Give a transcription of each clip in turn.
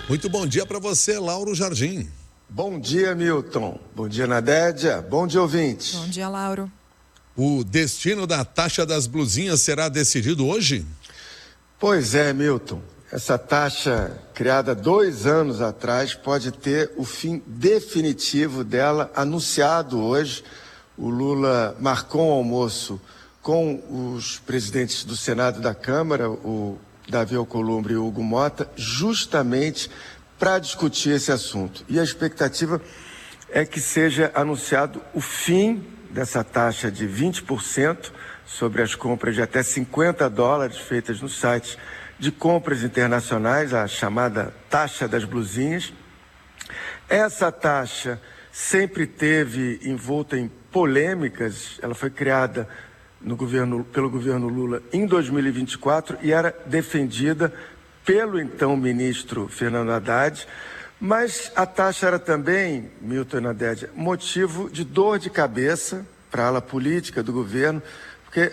Muito bom dia para você, Lauro Jardim. Bom dia, Milton. Bom dia, Nadédia. Bom dia, ouvintes. Bom dia, Lauro. O destino da taxa das blusinhas será decidido hoje? Pois é, Milton. Essa taxa, criada 2 anos atrás, pode ter o fim definitivo dela anunciado hoje. O Lula marcou um almoço com os presidentes do Senado e da Câmara, o Davi Alcolumbre e o Hugo Motta, justamente para discutir esse assunto. E a expectativa é que seja anunciado o fim dessa taxa de 20% sobre as compras de até $50 feitas no site de compras internacionais, a chamada taxa das blusinhas. Essa taxa sempre teve envolta em polêmicas. Ela foi criada pelo governo Lula em 2024 e era defendida pelo então ministro Fernando Haddad, mas a taxa era também, Milton e Nadédia, motivo de dor de cabeça para a ala política do governo, porque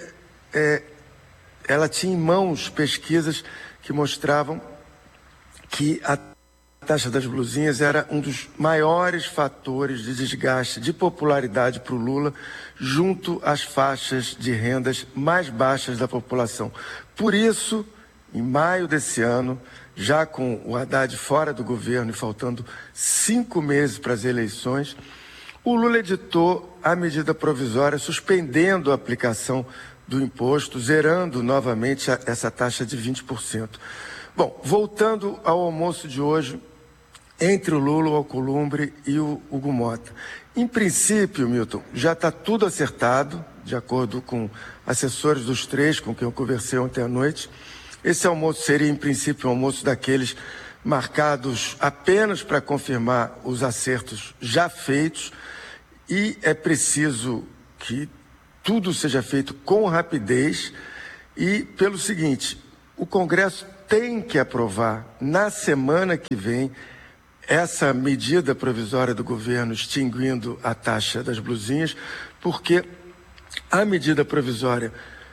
ela tinha em mãos pesquisas que mostravam que a taxa das blusinhas era um dos maiores fatores de desgaste de popularidade para o Lula junto às faixas de rendas mais baixas da população. Por isso, em maio desse ano, já com o Haddad fora do governo e faltando 5 meses para as eleições, o Lula editou a medida provisória suspendendo a aplicação do imposto, zerando novamente essa taxa de 20%. Bom, voltando ao almoço de hoje, entre o Lula, o Alcolumbre e o Hugo Motta. Em princípio, Milton, já está tudo acertado, de acordo com assessores dos três com quem eu conversei ontem à noite. Esse almoço seria, em princípio, um almoço daqueles marcados apenas para confirmar os acertos já feitos, e é preciso que tudo seja feito com rapidez e pelo seguinte: o Congresso tem que aprovar na semana que vem essa medida provisória do governo extinguindo a taxa das blusinhas, porque a medida provisória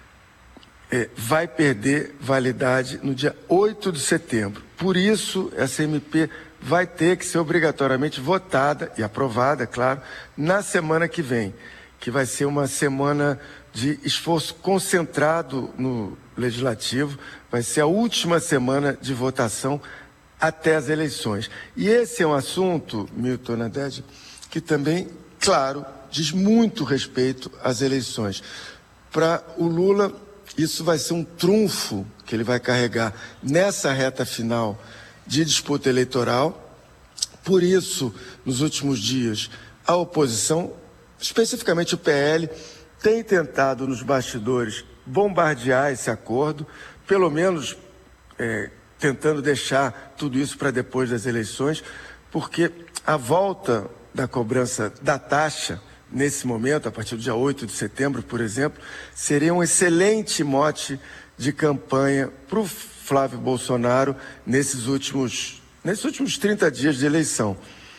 vai perder validade no dia 8 de setembro. Por isso, essa MP vai ter que ser obrigatoriamente votada e aprovada, claro, na semana que vem, que vai ser uma semana de esforço concentrado no Legislativo, vai ser a última semana de votação até as eleições. E esse é um assunto, Milton Nadege, que também, claro, diz muito respeito às eleições. Para o Lula, isso vai ser um trunfo que ele vai carregar nessa reta final de disputa eleitoral. Por isso, nos últimos dias, a oposição, especificamente o PL, tem tentado nos bastidores bombardear esse acordo, pelo menos tentando deixar tudo isso para depois das eleições, porque a volta da cobrança da taxa, nesse momento, a partir do dia 8 de setembro, por exemplo, seria um excelente mote de campanha para o Flávio Bolsonaro nesses últimos 30 dias de eleição.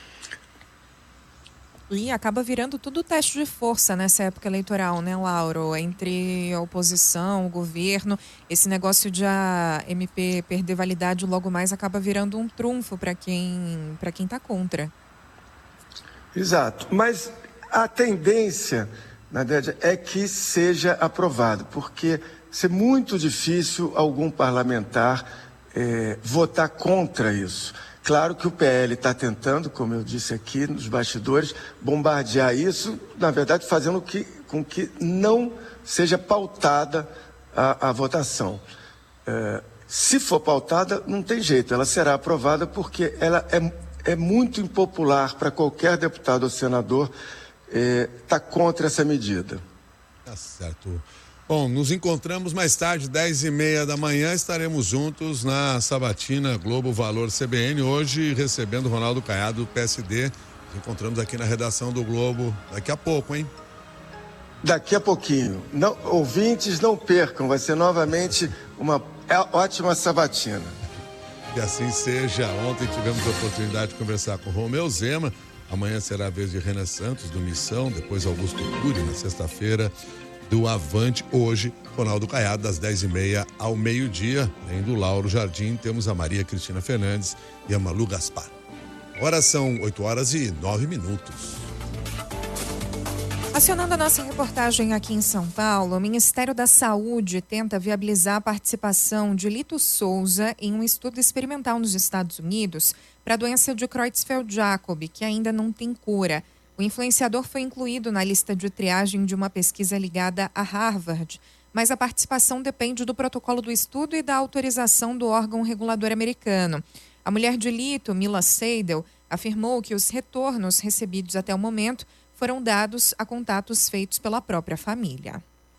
E acaba virando tudo teste de força nessa época eleitoral, né, Lauro? Entre a oposição, o governo, esse negócio de a MP perder validade logo mais acaba virando um trunfo para quem está contra. Exato, mas a tendência, Nadédia, é que seja aprovado, porque vai ser muito difícil algum parlamentar votar contra isso. Claro que o PL está tentando, como eu disse aqui nos bastidores, bombardear isso, na verdade fazendo com que não seja pautada a votação. Se for pautada, não tem jeito, ela será aprovada porque ela é muito impopular para qualquer deputado ou senador estar contra essa medida. Tá certo. Bom, nos encontramos mais tarde, 10h30 da manhã, estaremos juntos na Sabatina Globo Valor CBN, hoje recebendo Ronaldo Caiado, do PSD. Nos encontramos aqui na redação do Globo daqui a pouco, hein? Daqui a pouquinho. Não, ouvintes, não percam, vai ser novamente uma ótima sabatina. Que assim seja. Ontem tivemos a oportunidade de conversar com Romeu Zema, amanhã será a vez de Renan Santos, do Missão, depois Augusto Cury, na sexta-feira, do Avante hoje, Ronaldo Caiado, das 10h30 ao meio-dia. Além do Lauro Jardim, temos a Maria Cristina Fernandes e a Malu Gaspar. Agora são 8h09. Acionando a nossa reportagem aqui em São Paulo, o Ministério da Saúde tenta viabilizar a participação de Lito Souza em um estudo experimental nos Estados Unidos para a doença de Creutzfeldt-Jakob, que ainda não tem cura. O influenciador foi incluído na lista de triagem de uma pesquisa ligada a Harvard, mas a participação depende do protocolo do estudo e da autorização do órgão regulador americano. A mulher de Lito, Mila Seidel, afirmou que os retornos recebidos até o momento foram dados a contatos feitos pela própria família.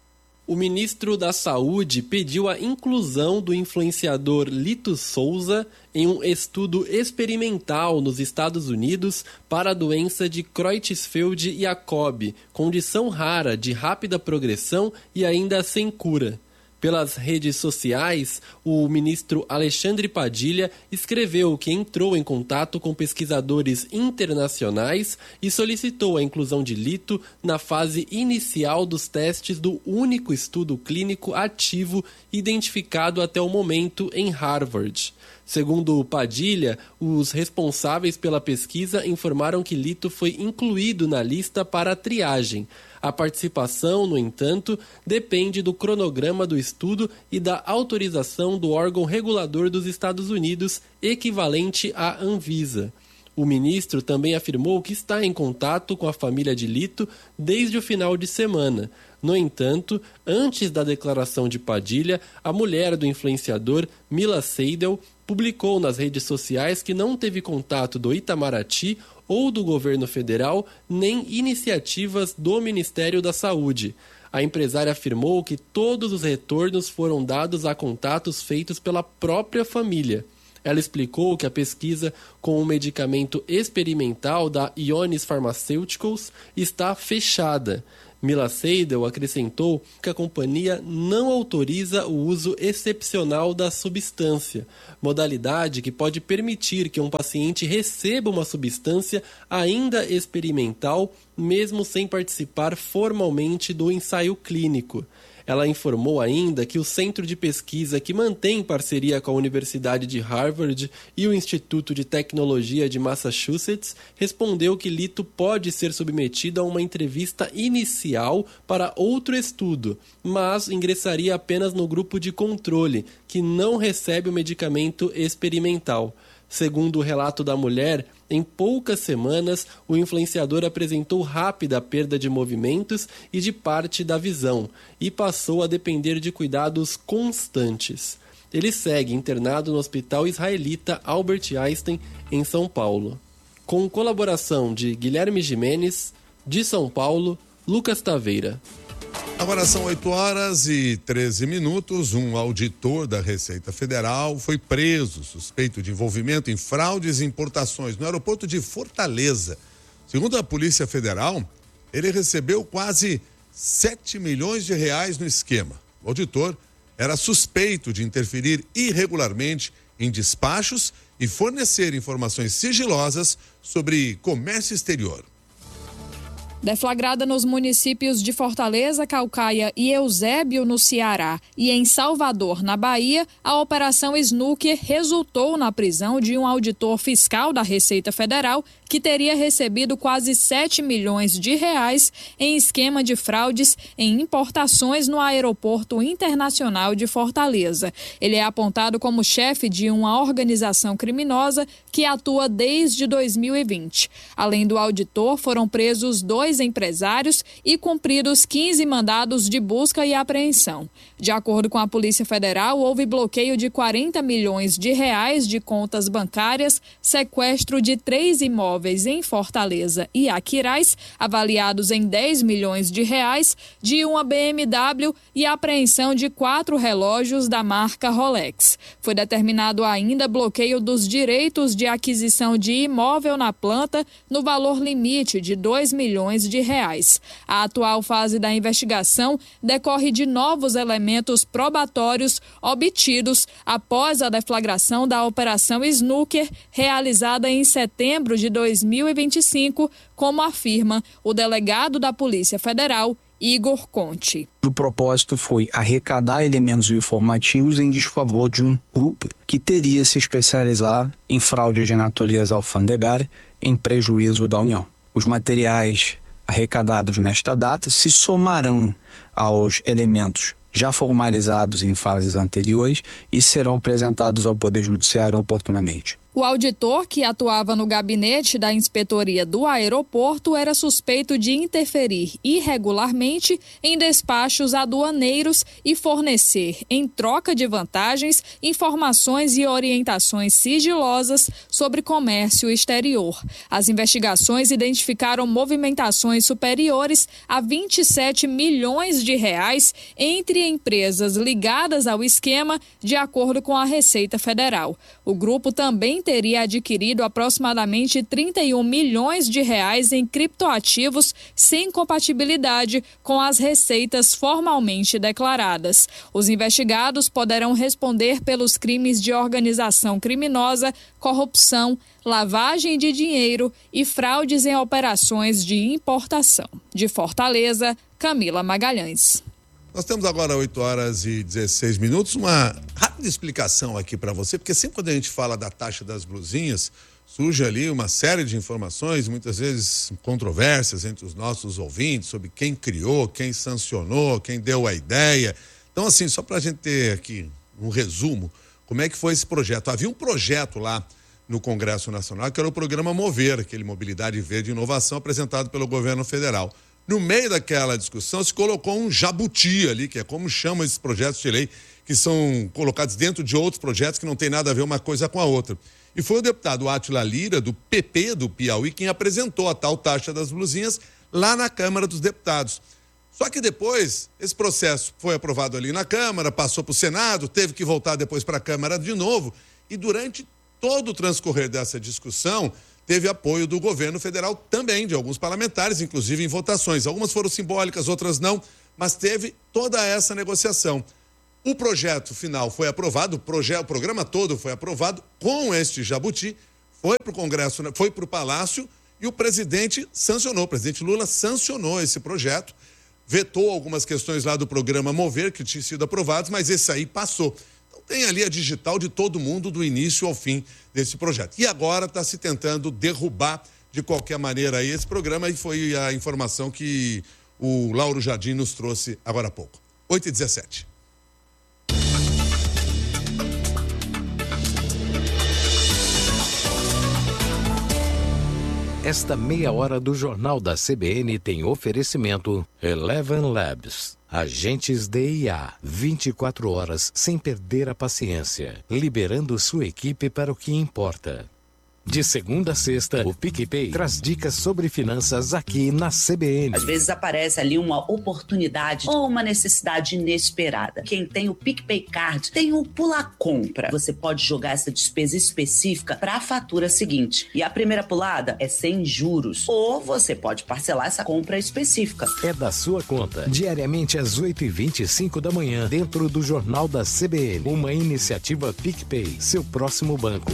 O ministro da Saúde pediu a inclusão do influenciador Lito Souza em um estudo experimental nos Estados Unidos para a doença de Creutzfeldt-Jakob, condição rara de rápida progressão e ainda sem cura. Pelas redes sociais, o ministro Alexandre Padilha escreveu que entrou em contato com pesquisadores internacionais e solicitou a inclusão de Lito na fase inicial dos testes do único estudo clínico ativo identificado até o momento em Harvard. Segundo Padilha, os responsáveis pela pesquisa informaram que Lito foi incluído na lista para a triagem. A participação, no entanto, depende do cronograma do estudo e da autorização do órgão regulador dos Estados Unidos, equivalente à Anvisa. O ministro também afirmou que está em contato com a família de Lito desde o final de semana. No entanto, antes da declaração de Padilha, a mulher do influenciador, Mila Seidel, publicou nas redes sociais que não teve contato do Itamaraty ou do governo federal, nem iniciativas do Ministério da Saúde. A empresária afirmou que todos os retornos foram dados a contatos feitos pela própria família. Ela explicou que a pesquisa com o medicamento experimental da Ionis Pharmaceuticals está fechada. Mila Seidel acrescentou que a companhia não autoriza o uso excepcional da substância, modalidade que pode permitir que um paciente receba uma substância ainda experimental, mesmo sem participar formalmente do ensaio clínico. Ela informou ainda que o centro de pesquisa que mantém parceria com a Universidade de Harvard e o Instituto de Tecnologia de Massachusetts respondeu que Lito pode ser submetido a uma entrevista inicial para outro estudo, mas ingressaria apenas no grupo de controle, que não recebe o medicamento experimental. Segundo o relato da mulher, em poucas semanas, o influenciador apresentou rápida perda de movimentos e de parte da visão e passou a depender de cuidados constantes. Ele segue internado no Hospital Israelita Albert Einstein, em São Paulo. Com colaboração de Guilherme Jimenez, de São Paulo, Lucas Taveira. Agora são 8h13. Um auditor da Receita Federal foi preso, suspeito de envolvimento em fraudes e importações no aeroporto de Fortaleza. Segundo a Polícia Federal, ele recebeu quase 7 milhões de reais no esquema. O auditor era suspeito de interferir irregularmente em despachos e fornecer informações sigilosas sobre comércio exterior. Deflagrada nos municípios de Fortaleza, Caucaia e Eusébio, no Ceará, e em Salvador, na Bahia, a Operação Snooker resultou na prisão de um auditor fiscal da Receita Federal que teria recebido quase 7 milhões de reais em esquema de fraudes em importações no Aeroporto Internacional de Fortaleza. Ele é apontado como chefe de uma organização criminosa que atua desde 2020. Além do auditor, foram presos 2 empresários e cumpridos 15 mandados de busca e apreensão. De acordo com a Polícia Federal, houve bloqueio de 40 milhões de reais de contas bancárias, sequestro de 3 imóveis em Fortaleza e Aquiraz, avaliados em 10 milhões de reais, de uma BMW e apreensão de 4 relógios da marca Rolex. Foi determinado ainda bloqueio dos direitos de aquisição de imóvel na planta no valor limite de 2 milhões de reais. A atual fase da investigação decorre de novos elementos probatórios obtidos após a deflagração da Operação Snooker, realizada em setembro de 2025, como afirma o delegado da Polícia Federal, Igor Conte. O propósito foi arrecadar elementos informativos em desfavor de um grupo que teria se especializado em fraude de natureza alfandegária em prejuízo da União. Os materiais arrecadados nesta data se somarão aos elementos já formalizados em fases anteriores e serão apresentados ao Poder Judiciário oportunamente. O auditor, que atuava no gabinete da Inspetoria do Aeroporto, era suspeito de interferir irregularmente em despachos aduaneiros e fornecer, em troca de vantagens, informações e orientações sigilosas sobre comércio exterior. As investigações identificaram movimentações superiores a 27 milhões de reais entre empresas ligadas ao esquema, de acordo com a Receita Federal. O grupo também teria adquirido aproximadamente 31 milhões de reais em criptoativos sem compatibilidade com as receitas formalmente declaradas. Os investigados poderão responder pelos crimes de organização criminosa, corrupção, lavagem de dinheiro e fraudes em operações de importação. De Fortaleza, Camila Magalhães. Nós temos agora 8h16, uma rápida explicação aqui para você, porque sempre quando a gente fala da taxa das blusinhas, surge ali uma série de informações, muitas vezes controvérsias entre os nossos ouvintes, sobre quem criou, quem sancionou, quem deu a ideia. Então, assim, só para a gente ter aqui um resumo, como é que foi esse projeto? Havia um projeto lá no Congresso Nacional, que era o programa Mover, aquele Mobilidade Verde e Inovação, apresentado pelo governo federal. No meio daquela discussão se colocou um jabuti ali, que é como chamam esses projetos de lei, que são colocados dentro de outros projetos que não tem nada a ver uma coisa com a outra. E foi o deputado Átila Lira, do PP do Piauí, quem apresentou a tal taxa das blusinhas lá na Câmara dos Deputados. Só que depois, esse processo foi aprovado ali na Câmara, passou para o Senado, teve que voltar depois para a Câmara de novo, e durante todo o transcorrer dessa discussão, teve apoio do governo federal também, de alguns parlamentares, inclusive em votações. Algumas foram simbólicas, outras não, mas teve toda essa negociação. O projeto final foi aprovado, o programa todo foi aprovado com este jabuti, foi para o Congresso, foi para o Palácio e o presidente sancionou, o presidente Lula sancionou esse projeto, vetou algumas questões lá do programa Mover, que tinham sido aprovados, mas esse aí passou. Tem ali a digital de todo mundo do início ao fim desse projeto. E agora está se tentando derrubar de qualquer maneira aí esse programa, e foi a informação que o Lauro Jardim nos trouxe agora há pouco. 8h17. Esta meia hora do Jornal da CBN tem oferecimento Eleven Labs. Agentes de IA, 24 horas sem perder a paciência, liberando sua equipe para o que importa. De segunda a sexta, o PicPay traz dicas sobre finanças aqui na CBN. Às vezes aparece ali uma oportunidade ou uma necessidade inesperada. Quem tem o PicPay Card tem o Pula Compra. Você pode jogar essa despesa específica para a fatura seguinte. E a primeira pulada é sem juros. Ou você pode parcelar essa compra específica. É da sua conta. Diariamente às 8h25 da manhã, dentro do Jornal da CBN. Uma iniciativa PicPay, seu próximo banco.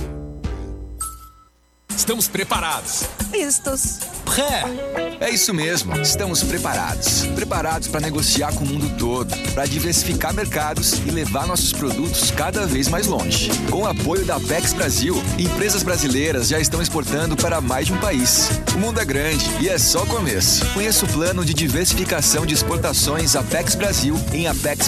Estamos preparados. Vistos. É isso mesmo, estamos preparados. Preparados para negociar com o mundo todo, para diversificar mercados e levar nossos produtos cada vez mais longe. Com o apoio da Apex Brasil, empresas brasileiras já estão exportando para mais de um país. O mundo é grande e é só o começo. Conheça o plano de diversificação de exportações Apex Brasil em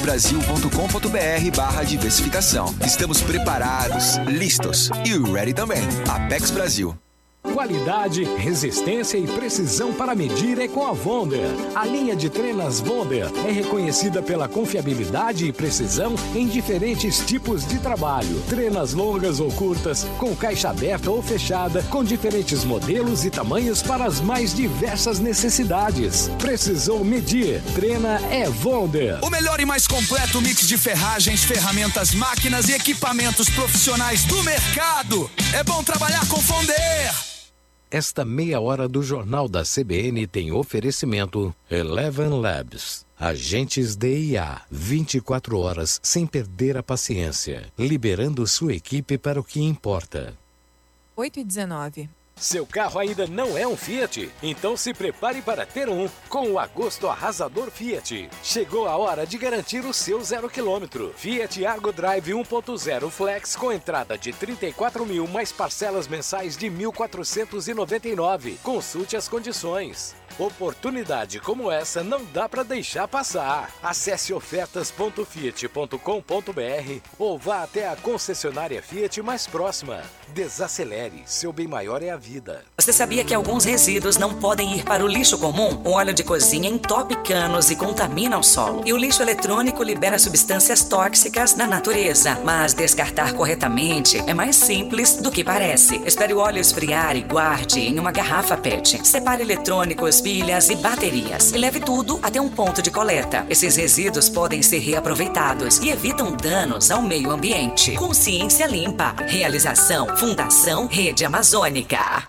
apexbrasil.com.br/diversificação. Estamos preparados, listos e ready também. Apex Brasil. Qualidade, resistência e precisão para medir é com a Wonder. A linha de trenas Wonder é reconhecida pela confiabilidade e precisão em diferentes tipos de trabalho. Trenas longas ou curtas, com caixa aberta ou fechada, com diferentes modelos e tamanhos para as mais diversas necessidades. Precisou medir? Trena é Wonder. O melhor e mais completo mix de ferragens, ferramentas, máquinas e equipamentos profissionais do mercado. É bom trabalhar com Wonder. Esta meia hora do Jornal da CBN tem oferecimento Eleven Labs. Agentes de IA, 24 horas sem perder a paciência, liberando sua equipe para o que importa. 8h19. Seu carro ainda não é um Fiat? Então se prepare para ter um com o Agosto Arrasador Fiat. Chegou a hora de garantir o seu 0 km. Fiat Argo Drive 1.0 Flex com entrada de 34 mil mais parcelas mensais de 1.499. Consulte as condições. Oportunidade como essa não dá para deixar passar. Acesse ofertas.fiat.com.br ou vá até a concessionária Fiat mais próxima. Desacelere, seu bem maior é a vida. Você sabia que alguns resíduos não podem ir para o lixo comum? O óleo de cozinha entope canos e contamina o solo. E o lixo eletrônico libera substâncias tóxicas na natureza. Mas descartar corretamente é mais simples do que parece. Espere o óleo esfriar e guarde em uma garrafa PET. Separe eletrônicos, pilhas e baterias. E leve tudo até um ponto de coleta. Esses resíduos podem ser reaproveitados e evitam danos ao meio ambiente. Consciência Limpa. Realização Fundação Rede Amazônica.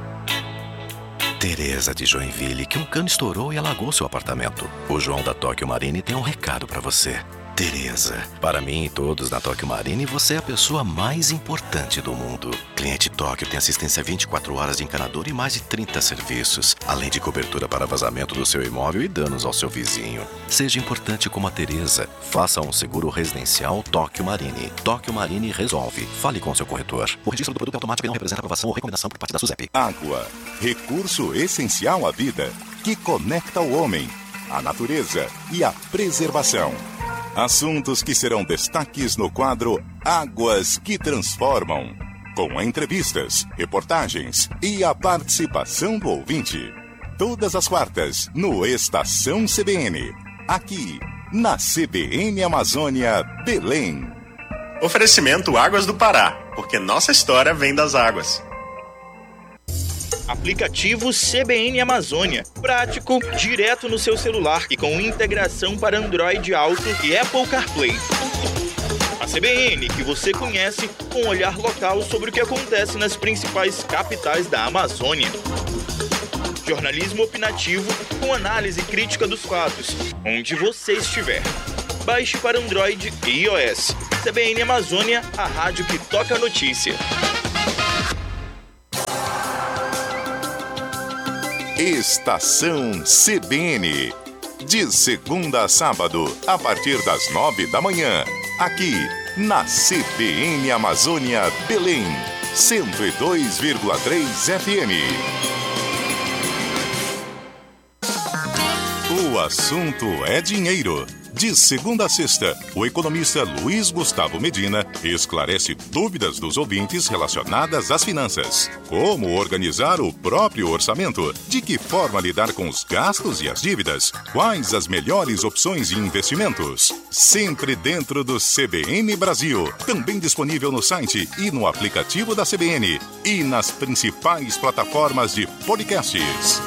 Tereza de Joinville, que um cano estourou e alagou seu apartamento. O João da Tóquio Marine tem um recado para você. Tereza, para mim e todos na Tóquio Marine, você é a pessoa mais importante do mundo. Cliente Tóquio tem assistência 24 horas de encanador e mais de 30 serviços, além de cobertura para vazamento do seu imóvel e danos ao seu vizinho. Seja importante como a Tereza. Faça um seguro residencial Tóquio Marine. Tóquio Marine resolve. Fale com seu corretor. O registro do produto é automático e não representa aprovação ou recomendação por parte da SUSEP. Água, recurso essencial à vida, que conecta o homem, a natureza e a preservação. Assuntos que serão destaques no quadro Águas que Transformam, com entrevistas, reportagens e a participação do ouvinte. Todas as quartas, no Estação CBN, aqui na CBN Amazônia, Belém. Oferecimento Águas do Pará, porque nossa história vem das águas. Aplicativo CBN Amazônia. Prático, direto no seu celular e com integração para Android Auto e Apple CarPlay. A CBN, que você conhece, com um olhar local sobre o que acontece nas principais capitais da Amazônia. Jornalismo opinativo com análise crítica dos fatos, onde você estiver. Baixe para Android e iOS. CBN Amazônia, a rádio que toca a notícia. Estação CBN, de segunda a sábado, a partir das 9 da manhã, aqui na CBN Amazônia, Belém, 102,3 FM. O assunto é dinheiro. De segunda a sexta, o economista Luiz Gustavo Medina esclarece dúvidas dos ouvintes relacionadas às finanças. Como organizar o próprio orçamento? De que forma lidar com os gastos e as dívidas? Quais as melhores opções de investimentos? Sempre dentro do CBN Brasil. Também disponível no site e no aplicativo da CBN. E nas principais plataformas de podcasts.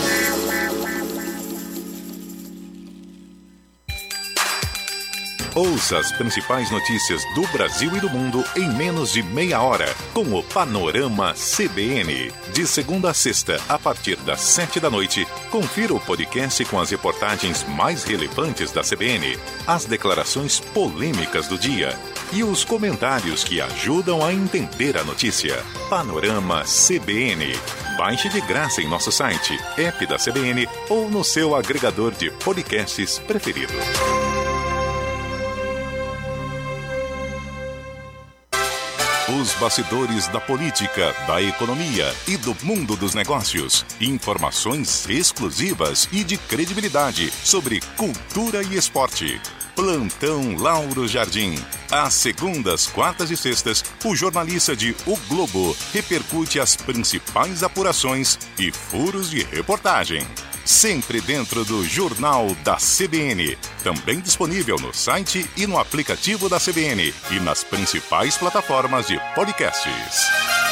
Ouça as principais notícias do Brasil e do mundo em menos de meia hora, com o Panorama CBN. De segunda a sexta, a partir das 7 da noite, confira o podcast com as reportagens mais relevantes da CBN, as declarações polêmicas do dia e os comentários que ajudam a entender a notícia. Panorama CBN. Baixe de graça em nosso site, app da CBN ou no seu agregador de podcasts preferido. Os bastidores da política, da economia e do mundo dos negócios. Informações exclusivas e de credibilidade sobre cultura e esporte. Plantão Lauro Jardim. Às segundas, quartas e sextas, o jornalista de O Globo repercute as principais apurações e furos de reportagem. Sempre dentro do Jornal da CBN. Também disponível no site e no aplicativo da CBN e nas principais plataformas de podcasts.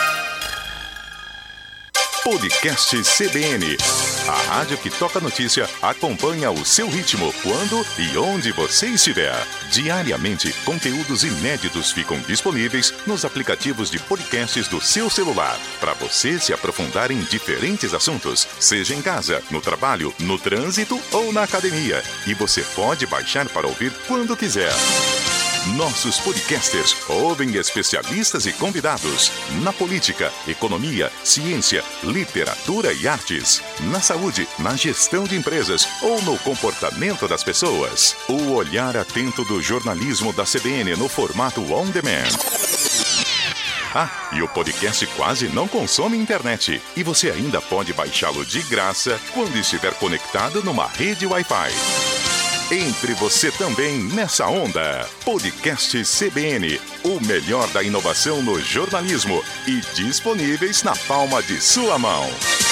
Podcast CBN. A rádio que toca notícia acompanha o seu ritmo quando e onde você estiver. Diariamente, conteúdos inéditos ficam disponíveis nos aplicativos de podcasts do seu celular, para você se aprofundar em diferentes assuntos, seja em casa, no trabalho, no trânsito ou na academia. E você pode baixar para ouvir quando quiser. Nossos podcasters ouvem especialistas e convidados na política, economia, ciência, literatura e artes, na saúde, na gestão de empresas ou no comportamento das pessoas. O olhar atento do jornalismo da CBN no formato on demand. E o podcast quase não consome internet. E você ainda pode baixá-lo de graça quando estiver conectado numa rede Wi-Fi. Entre você também nessa onda. Podcast CBN, o melhor da inovação no jornalismo e disponíveis na palma de sua mão.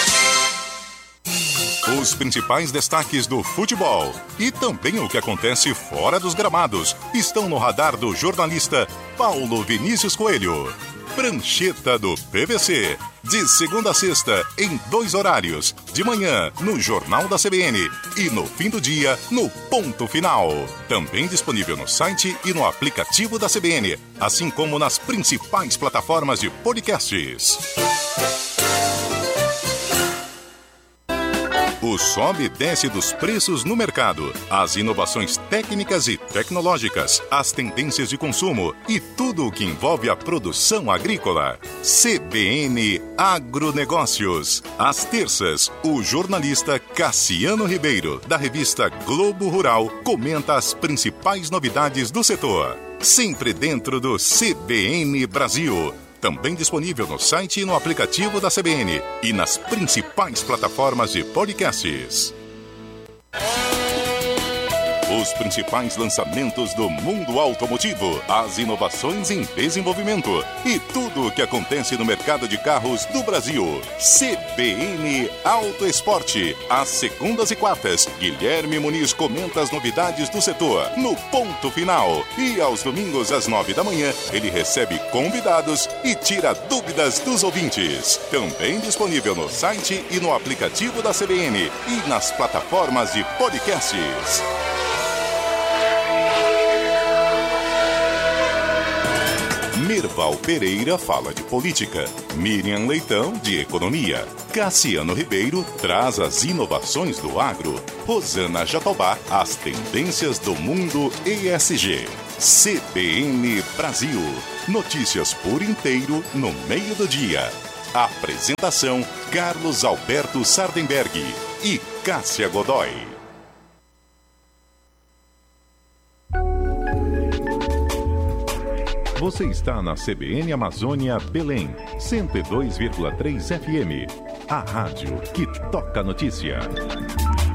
Os principais destaques do futebol e também o que acontece fora dos gramados estão no radar do jornalista Paulo Vinícius Coelho. Prancheta do PVC, de segunda a sexta, em 2 horários, de manhã no Jornal da CBN e no fim do dia no Ponto Final. Também disponível no site e no aplicativo da CBN, assim como nas principais plataformas de podcasts. O sobe e desce dos preços no mercado, as inovações técnicas e tecnológicas, as tendências de consumo e tudo o que envolve a produção agrícola. CBN Agronegócios. Às terças, o jornalista Cassiano Ribeiro, da revista Globo Rural, comenta as principais novidades do setor. Sempre dentro do CBN Brasil. Também disponível no site e no aplicativo da CBN e nas principais plataformas de podcasts. Os principais lançamentos do mundo automotivo, as inovações em desenvolvimento e tudo o que acontece no mercado de carros do Brasil. CBN Auto Esporte. Às segundas e quartas, Guilherme Muniz comenta as novidades do setor no Ponto Final. E aos domingos, às 9 da manhã, ele recebe convidados e tira dúvidas dos ouvintes. Também disponível no site e no aplicativo da CBN e nas plataformas de podcasts. Merval Pereira fala de política, Miriam Leitão de economia, Cassiano Ribeiro traz as inovações do agro, Rosana Jatobá as tendências do mundo ESG. CBN Brasil, notícias por inteiro no meio do dia. Apresentação Carlos Alberto Sardenberg e Cássia Godoy. Você está na CBN Amazônia Belém, 102,3 FM. A rádio que toca notícia.